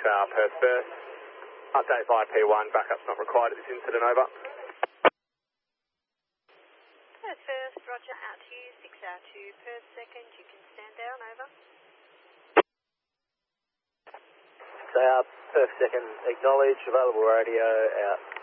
Perth first. Update via P1, backup's not required at this incident, over. Perth first, roger, out to you, 6 hour 2 Perth second, you can stand down, over. Perth second, acknowledge, available radio, out.